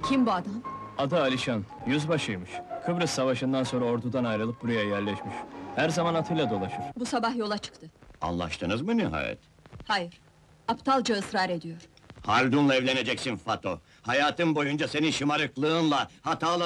Kim bu adam? Adı Alişan, yüzbaşıymış. Kıbrıs Savaşı'ndan sonra ordudan ayrılıp buraya yerleşmiş. Her zaman atıyla dolaşır. Bu sabah yola çıktı. Anlaştınız mı nihayet? Hayır, aptalca ısrar ediyor. Haldun'la evleneceksin Fato. Hayatın boyunca senin şımarıklığınla, hatalarınla